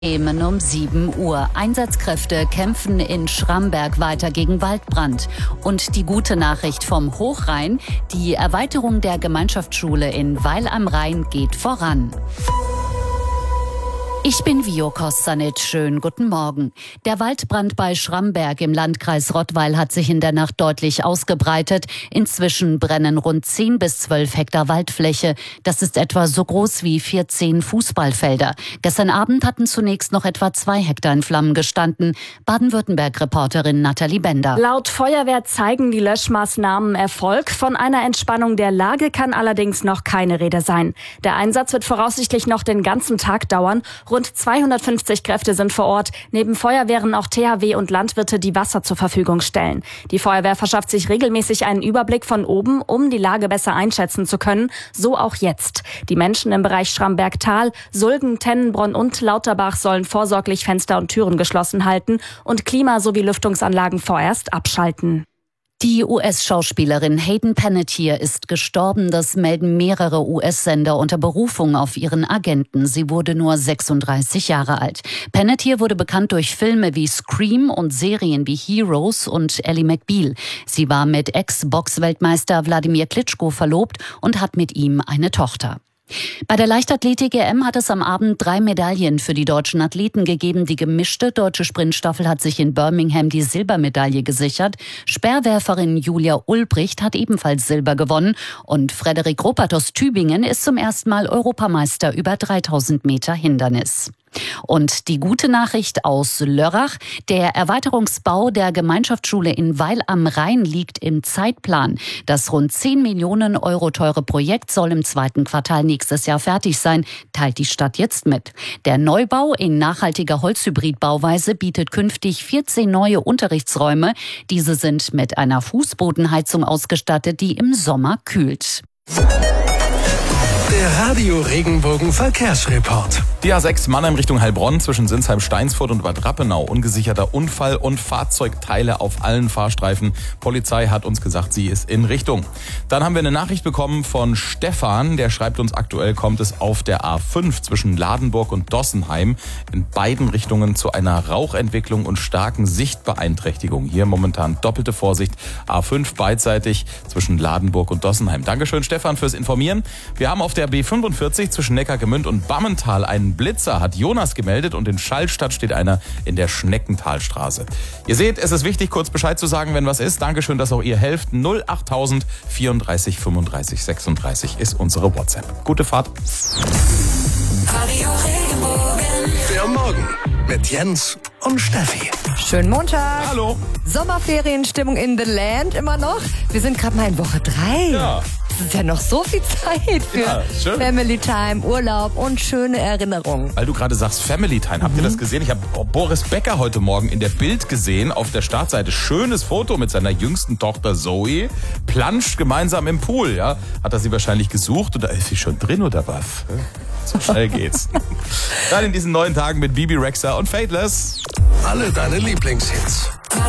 Themen um 7 Uhr. Einsatzkräfte kämpfen in Schramberg weiter gegen Waldbrand. Und die gute Nachricht vom Hochrhein: Die Erweiterung der Gemeinschaftsschule in Weil am Rhein geht voran. Ich bin Vio Kostanic. Schönen guten Morgen. Der Waldbrand bei Schramberg im Landkreis Rottweil hat sich in der Nacht deutlich ausgebreitet. Inzwischen brennen rund 10 bis 12 Hektar Waldfläche. Das ist etwa so groß wie 14 Fußballfelder. Gestern Abend hatten zunächst noch etwa 2 Hektar in Flammen gestanden. Baden-Württemberg-Reporterin Nathalie Bender. Laut Feuerwehr zeigen die Löschmaßnahmen Erfolg. Von einer Entspannung der Lage kann allerdings noch keine Rede sein. Der Einsatz wird voraussichtlich noch den ganzen Tag dauern. Rund 250 Kräfte sind vor Ort. Neben Feuerwehren auch THW und Landwirte, die Wasser zur Verfügung stellen. Die Feuerwehr verschafft sich regelmäßig einen Überblick von oben, um die Lage besser einschätzen zu können. So auch jetzt. Die Menschen im Bereich Schramberg-Tal, Sulgen, Tennenbronn und Lauterbach sollen vorsorglich Fenster und Türen geschlossen halten und Klima- sowie Lüftungsanlagen vorerst abschalten. Die US-Schauspielerin Hayden Panettiere ist gestorben. Das melden mehrere US-Sender unter Berufung auf ihren Agenten. Sie wurde nur 36 Jahre alt. Panettiere wurde bekannt durch Filme wie Scream und Serien wie Heroes und Ally McBeal. Sie war mit Ex-Box-Weltmeister Wladimir Klitschko verlobt und hat mit ihm eine Tochter. Bei der Leichtathletik-EM hat es am Abend 3 Medaillen für die deutschen Athleten gegeben. Die gemischte deutsche Sprintstaffel hat sich in Birmingham die Silbermedaille gesichert. Speerwerferin Julia Ulbricht hat ebenfalls Silber gewonnen. Und Frederik Ruppert aus Tübingen ist zum ersten Mal Europameister über 3000 Meter Hindernis. Und die gute Nachricht aus Lörrach: Der Erweiterungsbau der Gemeinschaftsschule in Weil am Rhein liegt im Zeitplan. Das rund 10 Millionen Euro teure Projekt soll im 2. Quartal nächstes Jahr fertig sein, teilt die Stadt jetzt mit. Der Neubau in nachhaltiger Holzhybridbauweise bietet künftig 14 neue Unterrichtsräume. Diese sind mit einer Fußbodenheizung ausgestattet, die im Sommer kühlt. Der Radio Regenbogen Verkehrsreport. Die A6 Mannheim Richtung Heilbronn zwischen Sinsheim-Steinsfurt und Bad Rappenau. Ungesicherter Unfall und Fahrzeugteile auf allen Fahrstreifen. Polizei hat uns gesagt, sie ist in Richtung. Dann haben wir eine Nachricht bekommen von Stefan. Der schreibt uns, aktuell kommt es auf der A5 zwischen Ladenburg und Dossenheim in beiden Richtungen zu einer Rauchentwicklung und starken Sichtbeeinträchtigung. Hier momentan doppelte Vorsicht. A5 beidseitig zwischen Ladenburg und Dossenheim. Dankeschön, Stefan, fürs Informieren. Wir haben auf der B45 zwischen Neckargemünd und Bammental einen Blitzer, hat Jonas gemeldet, und in Schallstadt steht einer in der Schneckentalstraße. Ihr seht, es ist wichtig, kurz Bescheid zu sagen, wenn was ist. Dankeschön, dass auch ihr helft. 08000 34 35 36 ist unsere WhatsApp. Gute Fahrt. Radio Regenbogen. Der Morgen mit Jens und Steffi. Schönen Montag. Hallo. Sommerferienstimmung in the Land immer noch. Wir sind gerade mal in Woche 3. Ja. Das ist ja noch so viel Zeit für Ja, schön. Family Time, Urlaub und schöne Erinnerungen. Weil du gerade sagst Family Time, habt ihr das gesehen? Ich habe Boris Becker heute Morgen in der Bild gesehen, auf der Startseite. Schönes Foto mit seiner jüngsten Tochter Zoe. Planscht gemeinsam im Pool, ja. Hat er sie wahrscheinlich gesucht und da ist sie schon drin oder was? So schnell geht's. Dann in diesen neuen Tagen mit Bibi Rexha und Fateless. Alle deine Lieblingshits.